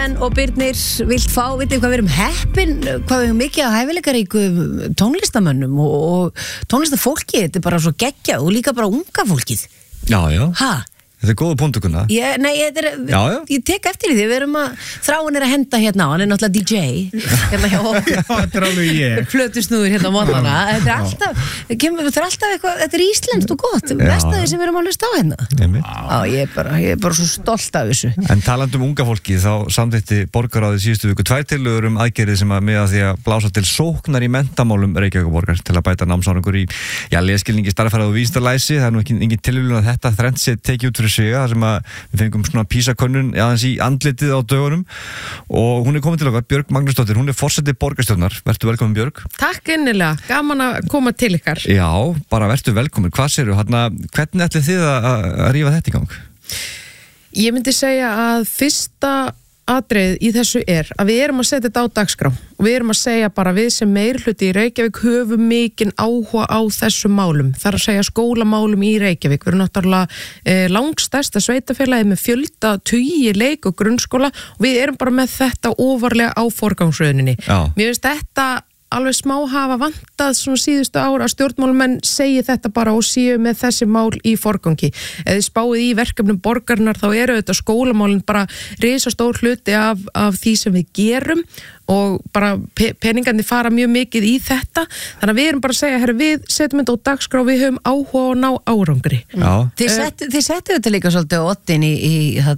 Ben og Birnir vilt fá, vitið hvað við erum heppin, hvað við erum mikið að hæfileikaríku tónlistamönnum og tónlistafólki, þetta bara svo geggjað og líka bara unga fólkið. Já. Ha? Þetta góða punktukuna. Ég tek eftir því, við erum Þráin að henda hérna á, hann náttúrulega DJ hérna hjá okkur. Þetta alveg ég. Plötusnúður hérna á mótana. Þetta alltaf eitthvað, þetta íslenskt og gott, mest af því sem við erum að hlusta á hérna. Ég er bara svo stolt af þessu. En talandi unga fólki, þá samþykkti borgarráðið síðustu viku 2 tillögur aðgerðir sem miða því að blása til sóknar í menntamálum Reykjavíkurborgar til að bæta námsárangur í lesskilningi, stærðfræði og vísindalæsi. Það er nú engin tilviljun að þetta þrennt sé tekið út fyrir sig, þar sem við fengum svona PISA-könnun aðeins í andlitið á dögunum og hún er komin til okkar, Björg Magnúsdóttir, hún er forseti borgarstjórnar. Vertu velkomin, Björg. Takk innilega, gaman að koma til ykkar. Já, bara vertu velkomin. Hvað segirðu, hvernig ætlið þið að rífa þetta í gang? Ég myndi segja að fyrsta atriðið í þessu að við erum að setja þetta á dagskrá og við erum að segja bara við sem meirihluti í Reykjavík höfum mikinn áhuga á þessum málum. Það er að segja skólamálum í Reykjavík. Við erum náttúrulega langstærsta sveitafélagið með fjölda tugi leik og grunnskóla og við erum bara með þetta ofarlega á forgangsröðuninni. Mér finnst þetta alveg smá hafa vantað svona síðustu ára að stjórnmálumenn segi þetta bara og séu með þessi mál í forgangi. Ef þið spáið í verkefnum borgarinnar þá eru þetta skólamálin bara risastór hluti af því sem við gerum og bara peningandi fara mjög mikið í þetta. Þannig að við erum bara að segja, við setjum þetta á dagskrá og við höfum áhuga að ná árangri. Þið settu þetta líka svolítið á oddin í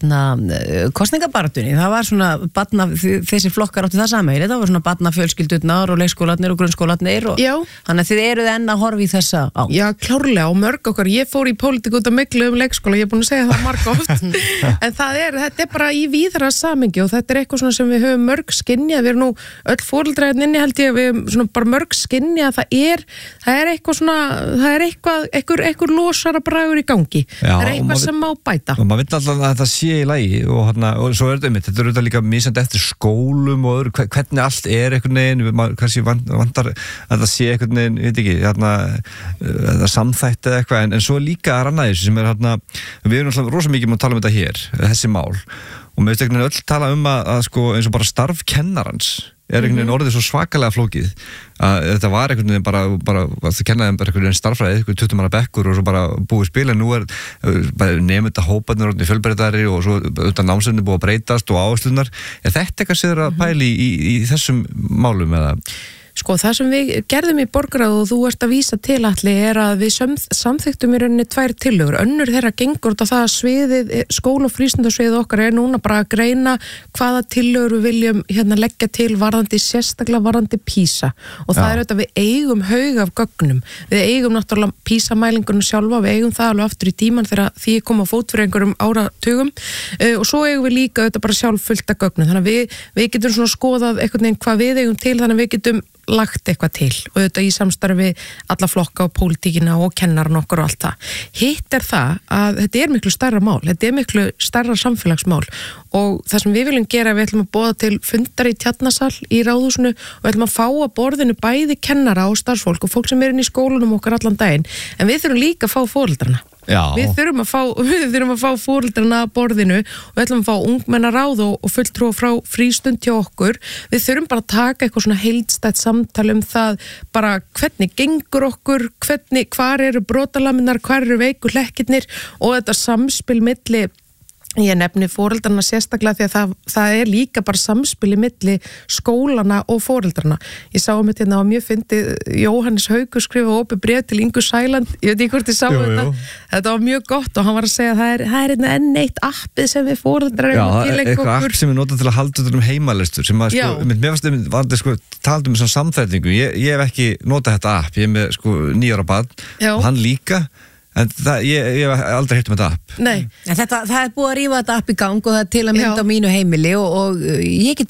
kosningabaratunni. Það var svona þessi flokkar áttu það sameiginlega. Það var svona barnafjölskyldurnar og leikskólarnir og grunnskólarnir og þannig að þið eruð enn að horfa í þessa á. Já, klárlega og mörg okkar. Ég fór í pólitík út af miklu leikskóla, ég er búin að segja það margoft. En þetta er bara í víðara samhengi og þetta er eitthvað svona sem við höfum mörg skynjað. Við erum nú öll foreldræðin inni held ég, við höfum svona bara mörg skynjað að það er eitthvað svona, það er eitthvað losara bragur í gangi. Það er eitthvað sem má bæta. Og maður vill alltaf að þetta sé í lagi og svo þetta þetta líka misjandi eftir skólum og öðru, hvernig allt einhvern veginn, kannski vantar að það sé einhvern veginn, veit ekki, það samþætti eða eitthvað, en svo líka að ranna þessu sem við erum alltaf rosa mikið að tala um þetta hér, þessi mál, og mér veist einhvern veginn öll tala um að sko eins og bara starf kennarans einhvern veginn orðið svo svakalega flókið að þetta var einhvern veginn bara það kennaði bara einhvern veginn starffræði, 20 manna bekkur og svo bara búið spil, en nú bara nemynda hóparnir orðin fjölbreyttari og svo utan námsefni búið að breytast og áherslunar. Þetta eitthvað sem að pæli í þessum málum eða? Sko, það sem við gerðum í borgarráð og þú ert að vísa til Atli að við samþykktum í rauninni 2 tillögur. Önnur þeirra gengur út á það að skóla- og frístundasviðið okkar núna bara að greina hvaða tillögur við viljum leggja til sérstaklega varðandi PISA og það auðvitað við eigum haug af gögnum. Við eigum náttúrulega PISA-mælingunum sjálfa, við eigum það alveg aftur í tíman þegar því kom á fót fyrir einhverjum áratugum og svo eigum við líka auðvitað bara sjálf fullt af gögnum. Þannig að við getum svona skoðað einhvern veginn hvað við eigum til, þannig að við getum lagt eitthvað til og þetta í samstarfi alla flokka og pólitíkina og kennaran okkur og allt það. Hitt það að þetta er miklu stærra mál, þetta er miklu stærra samfélagsmál og það sem við viljum gera, við ætlum að boða til fundar í Tjarnasal í Ráðhúsinu og við ætlum að fá að borðinu bæði kennara og starfsfólk og fólk sem inn í skólunum okkar allan daginn, en við þurfum líka að fá foreldrana. Við þurfum að fá foreldrana að borðinu og við ætlum að fá ungmennaráð og fulltrúa frá frístund hjá okkur. Við þurfum bara að taka eitthvað svona heildstætt samtal það bara hvernig gengur okkur, hvar eru brotalaminar, hvar eru veiku hlekkirnir og þetta samspil milli. Ég nefni foreldrana sérstaklega því að það er líka bara samspili milli skólana og foreldrana. Ég sá þetta á mjög fyndið, Jóhannes Haukur skrifa opið bréf til Ingu Sæland, ég veit ekki hvort ég sá þetta. Þetta var mjög gott og hann var að segja að það er enn eitt appið sem við foreldrar Já, eitthvað app sem við notum til að halda út heimalistur sem að mér fannst talað um samþættingu. Ég hef ekki notað þetta app, ég er með 9 ára barn og hann líka. En ég hef aldrei heyrt þetta app. Nei. En það er búið að rífa þetta app í gang og það er til að mynda á mínu heimili og ég get